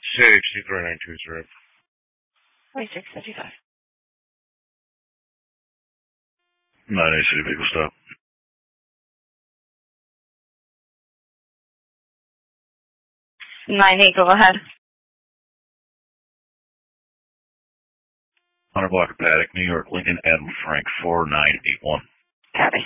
CHC 3920. 2655. 9 City Vehicle stop. 9-8, go ahead. 100 block of Paddock, New York, Lincoln, Adam Frank, 4981. Copy.